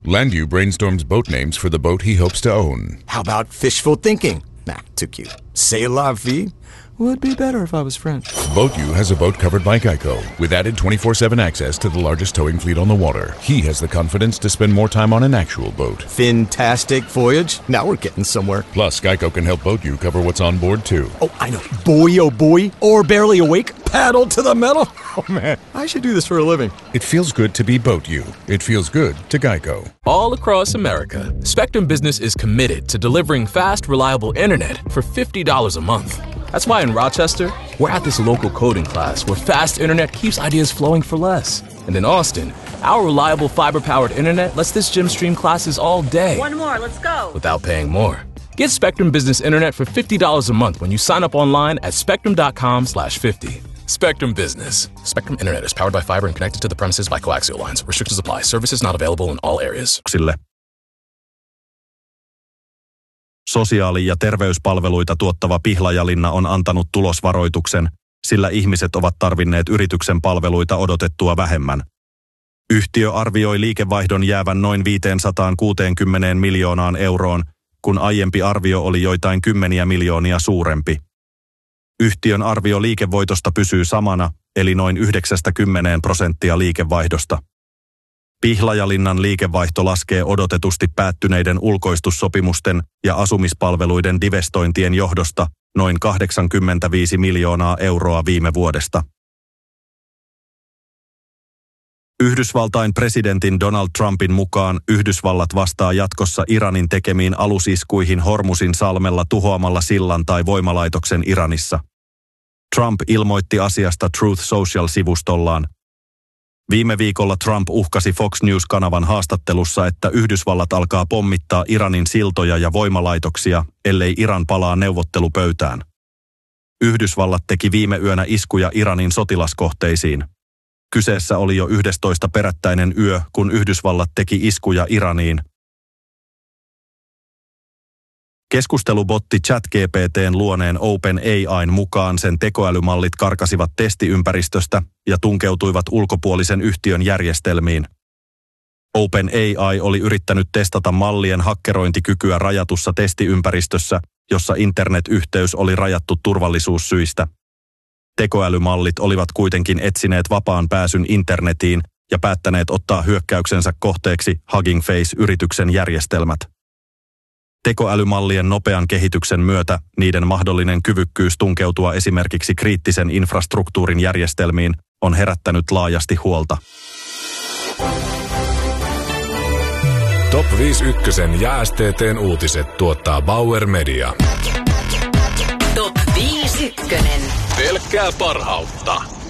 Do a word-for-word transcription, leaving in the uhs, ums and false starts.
Landu brainstorms boat names for the boat he hopes to own. How about fishful thinking? Nah, too cute. C'est la vie? Would be better if I was French. BoatU has a boat covered by Geico. With added twenty-four seven access to the largest towing fleet on the water, he has the confidence to spend more time on an actual boat. Fantastic voyage. Now we're getting somewhere. Plus, Geico can help BoatU cover what's on board, too. Oh, I know. Boy, oh boy. Or barely awake. Paddle to the metal. Oh, man. I should do this for a living. It feels good to be BoatU. It feels good to Geico. All across America, Spectrum Business is committed to delivering fast, reliable internet for fifty dollars a month. That's why in Rochester, we're at this local coding class where fast internet keeps ideas flowing for less. And in Austin, our reliable fiber-powered internet lets this gym stream classes all day. One more, let's go. Without paying more. Get Spectrum Business Internet for fifty dollars a month when you sign up online at spectrum.com slash 50. Spectrum Business. Spectrum Internet is powered by fiber and connected to the premises by coaxial lines. Restrictions apply. Services not available in all areas. Sosiaali- ja terveyspalveluita tuottava Pihlajalinna on antanut tulosvaroituksen, sillä ihmiset ovat tarvinneet yrityksen palveluita odotettua vähemmän. Yhtiö arvioi liikevaihdon jäävän noin viisisataakuusikymmentä miljoonaan euroon, kun aiempi arvio oli joitain kymmeniä miljoonia suurempi. Yhtiön arvio liikevoitosta pysyy samana, eli noin yhdeksänkymmentä prosenttia liikevaihdosta. Pihlajalinnan liikevaihto laskee odotetusti päättyneiden ulkoistussopimusten ja asumispalveluiden divestointien johdosta noin kahdeksankymmentäviisi miljoonaa euroa viime vuodesta. Yhdysvaltain presidentin Donald Trumpin mukaan Yhdysvallat vastaa jatkossa Iranin tekemiin alusiskuihin Hormuzin salmella tuhoamalla sillan tai voimalaitoksen Iranissa. Trump ilmoitti asiasta Truth Social-sivustollaan. Viime viikolla Trump uhkasi Fox News-kanavan haastattelussa, että Yhdysvallat alkaa pommittaa Iranin siltoja ja voimalaitoksia, ellei Iran palaa neuvottelupöytään. Yhdysvallat teki viime yönä iskuja Iranin sotilaskohteisiin. Kyseessä oli jo yhdestoista perättäinen yö, kun Yhdysvallat teki iskuja Iraniin. Keskustelubotti ChatGPT:n luoneen OpenAIn mukaan sen tekoälymallit karkasivat testiympäristöstä ja tunkeutuivat ulkopuolisen yhtiön järjestelmiin. OpenAI oli yrittänyt testata mallien hakkerointikykyä rajatussa testiympäristössä, jossa internetyhteys oli rajattu turvallisuussyistä. Tekoälymallit olivat kuitenkin etsineet vapaan pääsyn internetiin ja päättäneet ottaa hyökkäyksensä kohteeksi Hugging Face-yrityksen järjestelmät. Tekoälymallien nopean kehityksen myötä niiden mahdollinen kyvykkyys tunkeutua esimerkiksi kriittisen infrastruktuurin järjestelmiin on herättänyt laajasti huolta. Top viisi ykkösen ja S T T:n uutiset tuottaa Bauer Media. Top viisi ykkönen. Pelkkää parhautta.